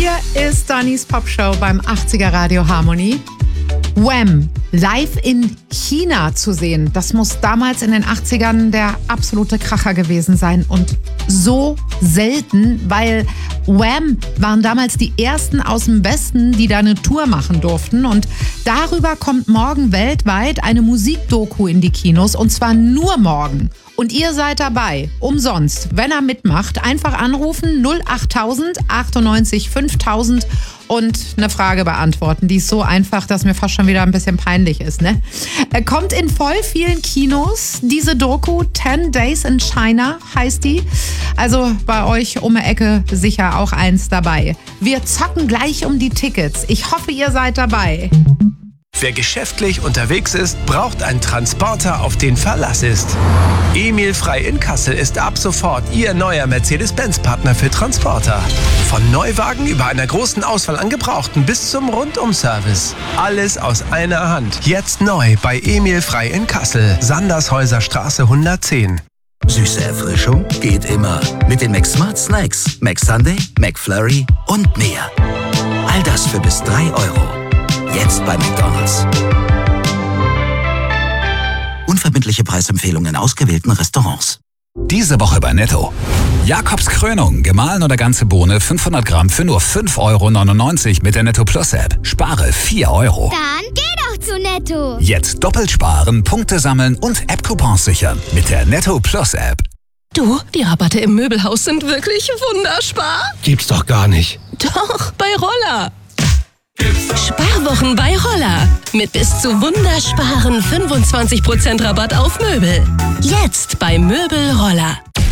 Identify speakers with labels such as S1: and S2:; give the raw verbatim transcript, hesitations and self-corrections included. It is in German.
S1: Hier ist Dannys Popshow beim achtziger Radio Harmony. Wham! Live in China zu sehen. Das muss damals in den achtzigern der absolute Kracher gewesen sein. Und so selten, weil Wham! Waren damals die ersten aus dem Westen, die da eine Tour machen durften. Und darüber kommt morgen weltweit eine Musikdoku in die Kinos. Und zwar nur morgen. Und ihr seid dabei, umsonst. Wenn er mitmacht, einfach anrufen null achttausend achtundneunzig fünftausend und eine Frage beantworten. Die ist so einfach, dass mir fast schon wieder ein bisschen peinlich ist, ne? Er kommt in voll vielen Kinos. Diese Doku, ten Days in China heißt die. Also bei euch um die Ecke sicher auch eins dabei. Wir zocken gleich um die Tickets. Ich hoffe, ihr seid dabei.
S2: Wer geschäftlich unterwegs ist, braucht einen Transporter, auf den Verlass ist. Emil Frei in Kassel ist ab sofort Ihr neuer Mercedes-Benz-Partner für Transporter. Von Neuwagen über einer großen Auswahl an Gebrauchten bis zum Rundum-Service. Alles aus einer Hand. Jetzt neu bei Emil Frei in Kassel. Sandershäuser Straße hundertzehn.
S3: Süße Erfrischung geht immer. Mit den McSmart Snacks, McSunday, McFlurry und mehr. All das für bis drei Euro. Jetzt bei McDonald's. Unverbindliche Preisempfehlungen in ausgewählten Restaurants.
S4: Diese Woche bei Netto. Jakobs Krönung, gemahlen oder ganze Bohne, fünfhundert Gramm für nur fünf Euro neunundneunzig mit der Netto Plus App. Spare vier Euro.
S5: Dann geh doch zu Netto.
S4: Jetzt doppelt sparen, Punkte sammeln und App-Coupons sichern mit der Netto Plus App.
S6: Du, die Rabatte im Möbelhaus sind wirklich wunderspar.
S2: Gibt's doch gar nicht.
S6: Doch, bei Roller. Sparwochen bei Roller. Mit bis zu wundersparen fünfundzwanzig Prozent Rabatt auf Möbel. Jetzt bei Möbel Roller.